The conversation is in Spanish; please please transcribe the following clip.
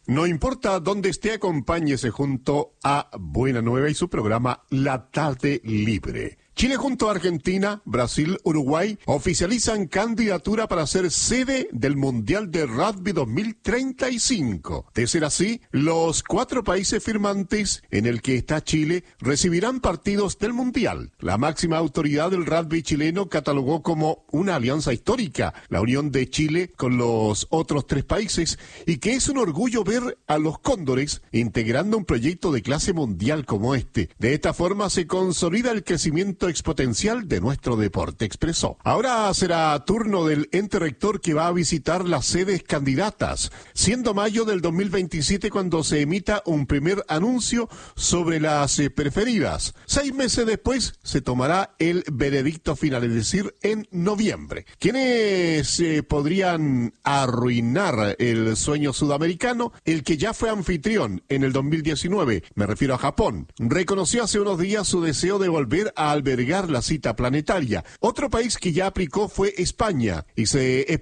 No importa dónde esté, acompáñese junto a Buena Nueva y su programa La Tarde Libre. Chile junto a Argentina, Brasil, Uruguay oficializan candidatura para ser sede del Mundial de Rugby 2035. De ser así, los 4 países firmantes, en el que está Chile, recibirán partidos del Mundial. La máxima autoridad del rugby chileno catalogó como una alianza histórica la unión de Chile con los otros 3 países y que es un orgullo ver a los Cóndores integrando un proyecto de clase mundial como este. De esta forma se consolida el crecimiento exponencial de nuestro deporte, expresó. Ahora será turno del ente rector, que va a visitar las sedes candidatas, siendo mayo del 2027 cuando se emita un primer anuncio sobre las preferidas. 6 meses después se tomará el veredicto final, es decir, en noviembre. ¿Quiénes podrían arruinar el sueño sudamericano? El que ya fue anfitrión en el 2019, me refiero a Japón, reconoció hace unos días su deseo de volver a albergar la cita planetaria. Otro país que ya aplicó fue España y se